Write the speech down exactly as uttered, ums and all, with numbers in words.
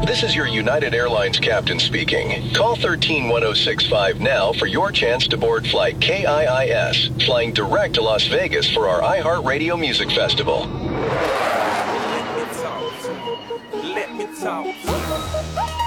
This is your United Airlines captain speaking. Call one three one zero six five now for your chance to board flight K I I S, flying direct to Las Vegas for our iHeartRadio Music Festival. Let me talk. Let me talk.